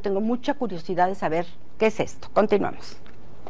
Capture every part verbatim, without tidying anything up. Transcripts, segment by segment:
tengo mucha curiosidad de saber qué es esto. Continuamos.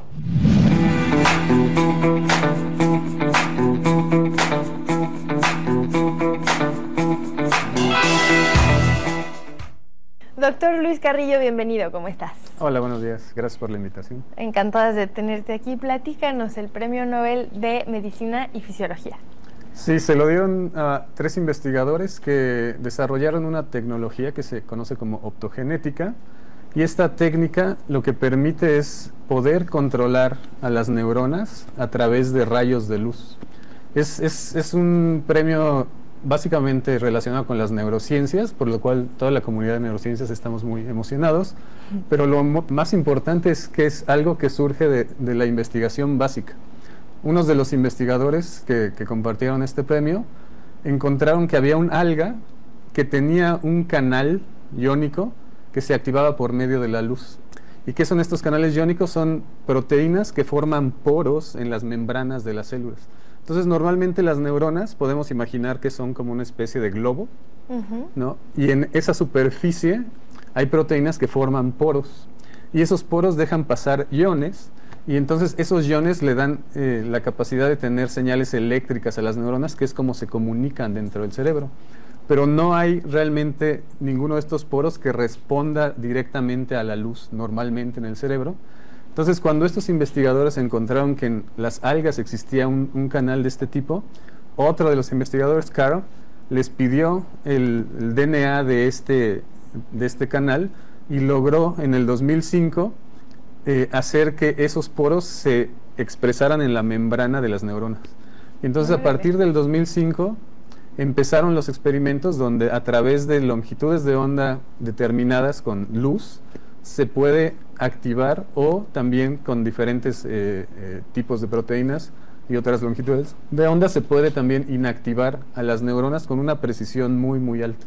Doctor Luis Carrillo, bienvenido, ¿cómo estás? Hola, buenos días, gracias por la invitación. Encantadas de tenerte aquí. Platícanos el Premio Nobel de Medicina y Fisiología. Sí, se lo dieron a tres investigadores que desarrollaron una tecnología que se conoce como optogenética, y esta técnica lo que permite es poder controlar a las neuronas a través de rayos de luz. Es, es, es un premio básicamente relacionado con las neurociencias, por lo cual toda la comunidad de neurociencias estamos muy emocionados, pero lo más importante es que es algo que surge de, de la investigación básica. Unos de los investigadores que, que compartieron este premio encontraron que había un alga que tenía un canal iónico que se activaba por medio de la luz. ¿Y qué son estos canales iónicos? Son proteínas que forman poros en las membranas de las células. Entonces, normalmente las neuronas podemos imaginar que son como una especie de globo, uh-huh. ¿no? Y en esa superficie hay proteínas que forman poros. Y esos poros dejan pasar iones, y entonces esos iones le dan eh, la capacidad de tener señales eléctricas a las neuronas, que es como se comunican dentro del cerebro. Pero no hay realmente ninguno de estos poros que responda directamente a la luz normalmente en el cerebro. Entonces, cuando estos investigadores encontraron que en las algas existía un, un canal de este tipo, otro de los investigadores, Caro, les pidió el, el D N A de este, de este canal y logró en el dos mil cinco eh, hacer que esos poros se expresaran en la membrana de las neuronas. Entonces, a partir del dos mil cinco empezaron los experimentos donde a través de longitudes de onda determinadas con luz se puede activar, o también con diferentes eh, eh, tipos de proteínas y otras longitudes de onda se puede también inactivar a las neuronas con una precisión muy muy alta.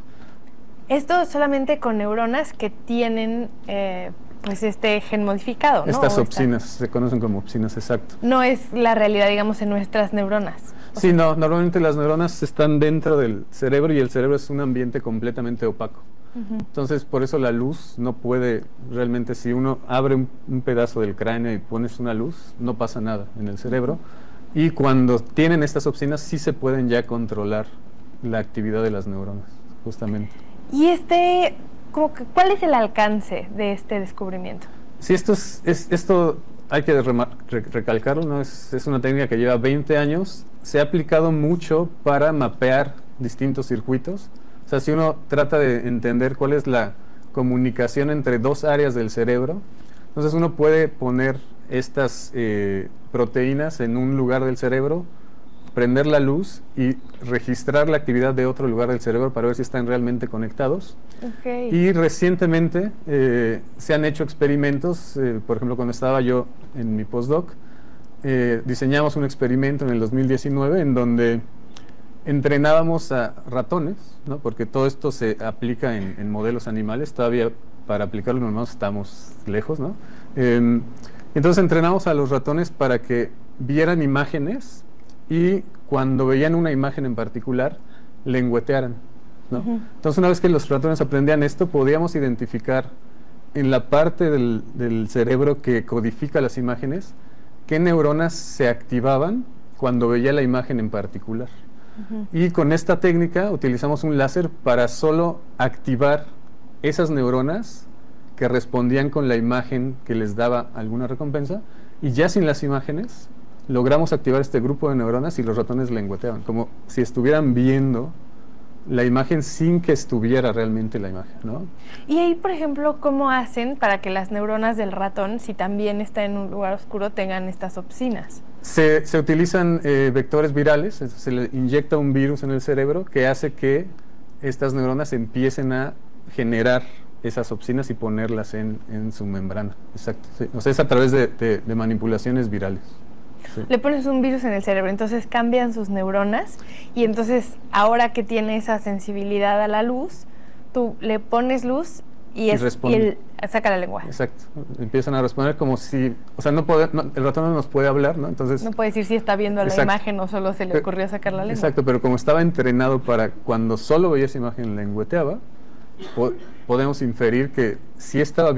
Esto solamente con neuronas que tienen eh, pues este gen modificado, ¿no? Estas opsinas, se conocen como opsinas, exacto. No es la realidad, digamos, en nuestras neuronas. Sí, sea, no, normalmente las neuronas están dentro del cerebro y el cerebro es un ambiente completamente opaco. Uh-huh. Entonces, por eso la luz no puede realmente, si uno abre un, un pedazo del cráneo y pones una luz, no pasa nada en el cerebro. Uh-huh. Y cuando tienen estas opsinas, sí se pueden ya controlar la actividad de las neuronas, justamente. ¿Y este, como que, cuál es el alcance de este descubrimiento? Sí, esto, es, es, esto hay que re, recalcarlo, ¿no? Es, es una técnica que lleva veinte años, se ha aplicado mucho para mapear distintos circuitos. O sea, si uno trata de entender cuál es la comunicación entre dos áreas del cerebro, entonces uno puede poner estas eh, proteínas en un lugar del cerebro, prender la luz y registrar la actividad de otro lugar del cerebro para ver si están realmente conectados. Okay. Y recientemente eh, se han hecho experimentos, eh, por ejemplo, cuando estaba yo en mi postdoc, eh, diseñamos un experimento en el dos mil diecinueve en donde entrenábamos a ratones, ¿no? Porque todo esto se aplica en, en modelos animales, todavía para aplicarlo en humanos estamos lejos, ¿no? Eh, entonces entrenamos a los ratones para que vieran imágenes y cuando veían una imagen en particular, lengüetearan, ¿no? Uh-huh. Entonces, una vez que los ratones aprendían esto, podíamos identificar en la parte del, del cerebro que codifica las imágenes, qué neuronas se activaban cuando veía la imagen en particular. Uh-huh. Y con esta técnica utilizamos un láser para solo activar esas neuronas que respondían con la imagen que les daba alguna recompensa, y ya sin las imágenes logramos activar este grupo de neuronas y los ratones lengüeteaban, como si estuvieran viendo la imagen sin que estuviera realmente la imagen, ¿no? Y ahí, por ejemplo, ¿cómo hacen para que las neuronas del ratón, si también está en un lugar oscuro, tengan estas opsinas? Se, se utilizan eh, vectores virales, se le inyecta un virus en el cerebro que hace que estas neuronas empiecen a generar esas opsinas y ponerlas en, en su membrana. Exacto. Sí. O sea, es a través de, de, de manipulaciones virales. Sí. Le pones un virus en el cerebro, entonces cambian sus neuronas y entonces ahora que tiene esa sensibilidad a la luz, tú le pones luz y, es, y, y él saca la lengua. Exacto, empiezan a responder como si, o sea, no puede, no, el ratón no nos puede hablar, ¿no? Entonces no puede decir si está viendo exacto. la imagen o solo se le ocurrió sacar la lengua. Exacto, pero como estaba entrenado para cuando solo veía esa imagen lengüeteaba, po- podemos inferir que sí estaba